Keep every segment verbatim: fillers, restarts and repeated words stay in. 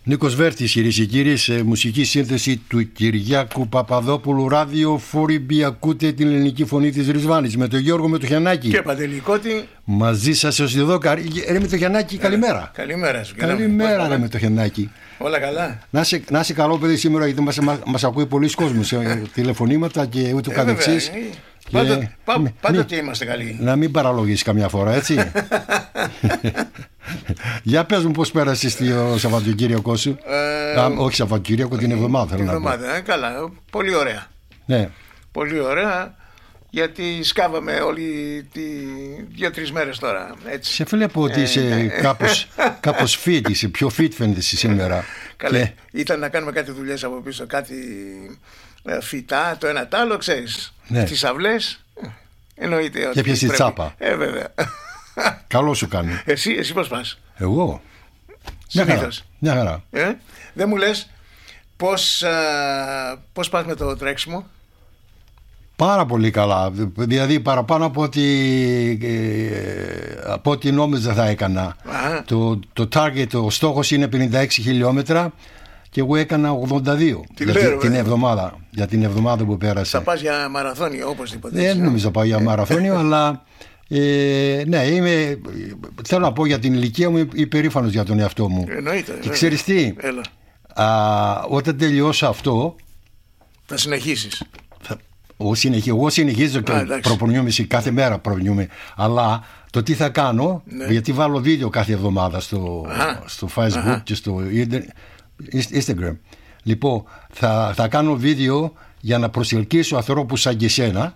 Νίκος Βέρτης, κυρίες και κύριοι, σε μουσική σύνθεση του Κυριάκου Παπαδόπουλου. Ράδιο Φόριμπι, ακούτε την ελληνική φωνή της Ρισβάνης με τον Γιώργο Μετοχιανάκη και Παντελικότη. Μαζί σας ως εδώ. Ρε Μετοχιανάκη, καλημέρα. Καλημέρα σου. Καλημέρα, ρε Μετοχιανάκη. Όλα καλά. Να είσαι, να είσαι καλό παιδί σήμερα, γιατί μας, μας ακούει πολλοί κόσμος σε τηλεφωνήματα και ούτω ε, καθεξής. Ε, Πάντοτε, πά, πάντοτε είμαστε καλοί. Να μην παραλογείς καμιά φορά, έτσι. Για πες μου πώς πέρασες το Σαββατοκύριακό σου. ε, Α, όχι Σαββατοκύριακο, την εβδομάδα. Την εβδομάδα, ε, καλά, πολύ ωραία. Ναι. Πολύ ωραία, γιατί σκάβαμε όλοι τι δύο-τρεις μέρες τώρα, έτσι. Σε βλέπω ότι είσαι ε, κάπως, κάπως fit, είσαι πιο fit φαίνεται σήμερα. Καλά, και... ήταν να κάνουμε κάτι δουλειές από πίσω, κάτι ε, φυτά, το ένα τ' άλλο, ξέρεις. Ναι. Τις αυλές, εννοείται ότι και πιες πρέπει... τσάπα. Ε, βέβαια. Καλό σου κάνει. Εσύ, εσύ πώς πας? Εγώ. Μια χαρά. Μια χαρά. Ε? Δεν μου λες πώς, α, πώς πας με το τρέξιμο? Πάρα πολύ καλά. Δηλαδή παραπάνω από ό,τι, ε, από ό,τι νόμιζα θα έκανα. Το, το target, ο στόχος είναι πενήντα έξι χιλιόμετρα και εγώ έκανα ογδόντα δύο για λέω, την εβδομάδα, για την εβδομάδα που πέρασε. Θα πας για μαραθώνιο οπωσδήποτε? Δεν νομίζω να πάω για μαραθώνιο, αλλά ε, ναι, είμαι, θέλω να πω για την ηλικία μου, υπερήφανος για τον εαυτό μου. Εννοείται. Και ξέρεις τι, α, όταν τελειώσω αυτό θα συνεχίσεις. Θα, εγώ, συνεχίζω, εγώ συνεχίζω και προπονιούμαι κάθε μέρα προπονιούμαι, αλλά το τι θα κάνω, ναι. γιατί βάλω βίντεο κάθε εβδομάδα στο, στο Facebook Αχα. και στο Instagram. Λοιπόν, θα, θα κάνω βίντεο για να προσελκύσω ανθρώπους σαν και εσένα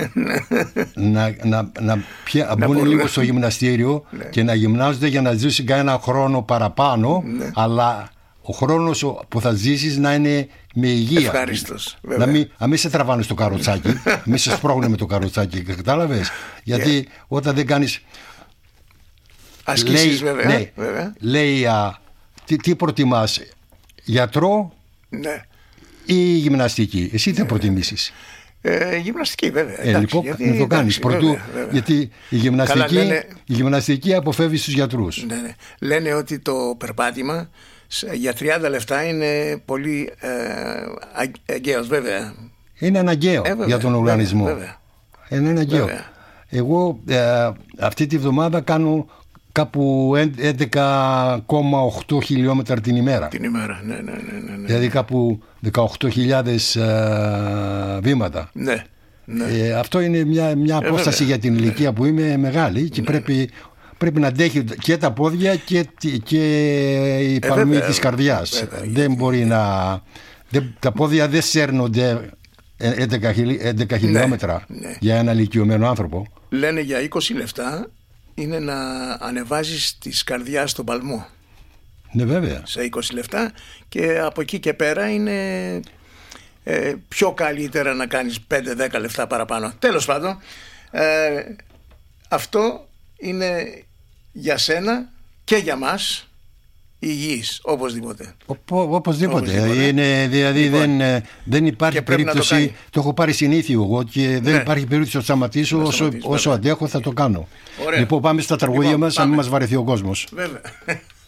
να, να, να, πια, να μπουν λίγο στο γυμναστήριο ναι. και να γυμνάζονται για να ζήσουν κανένα χρόνο παραπάνω, ναι. αλλά ο χρόνος που θα ζήσεις να είναι με υγεία. Ευχαριστώς. Να μην, μην σε τραβάνε στο καροτσάκι, μην σε σπρώχνε με το καροτσάκι. Κατάλαβες? Γιατί yeah. όταν δεν κάνεις ασκήσεις, λέει, βέβαια, ναι, βέβαια. λέει α, τι, τι προτιμάς, γιατρό ναι. ή γυμναστική? Εσύ τι θα ναι. προτιμήσεις? Ε, γυμναστική βέβαια. Ε, εντάξει, λοιπόν, γιατί, να το κάνεις πρωτού, βέβαια, βέβαια. Γιατί η γυμναστική, Καλά, λένε, η γυμναστική αποφεύγει στους γιατρούς. Ναι, ναι. Λένε ότι το περπάτημα για τριάντα λεπτά είναι πολύ ε, αγκαίος, βέβαια. Είναι αναγκαίο ε, βέβαια, για τον οργανισμό. Βέβαια, βέβαια. Είναι αναγκαίο. Βέβαια. Εγώ ε, αυτή τη βδομάδα κάνω κάπου έντεκα κόμμα οκτώ χιλιόμετρα την ημέρα. Την ημέρα, ναι, ναι, ναι, ναι. Δηλαδή κάπου δεκαοκτώ χιλιάδες ε, βήματα. Ναι, ναι. Ε, αυτό είναι μια, μια απόσταση ε, για την ηλικία ναι. που είμαι μεγάλη και ναι. πρέπει, πρέπει να αντέχει και τα πόδια και, και η παλμή ε, της καρδιάς. Βέβαια, δεν γιατί... μπορεί να... Δεν, τα πόδια δεν σέρνονται έντεκα χιλιόμετρα ναι, ναι. για ένα ηλικιωμένο άνθρωπο. Λένε για είκοσι λεπτά είναι να ανεβάζεις της καρδιάς στον παλμό. Ναι, βέβαια. Σε είκοσι λεπτά, και από εκεί και πέρα είναι ε, πιο καλύτερα να κάνεις πέντε δέκα λεπτά παραπάνω. Τέλος πάντων, ε, αυτό είναι για σένα και για μας υγιής, οπωσδήποτε. Οπό, οπωσδήποτε. οπωσδήποτε. Είναι, δηλαδή λοιπόν, δεν, δεν υπάρχει περίπτωση. Το, το έχω πάρει συνήθιο εγώ και δεν ναι. υπάρχει περίπτωση να σταματήσω. Να όσο, όσο αντέχω θα το κάνω. Ωραία. Λοιπόν, πάμε στα τραγούδια λοιπόν, μας, αν μας βαρεθεί ο κόσμος. Βέβαια.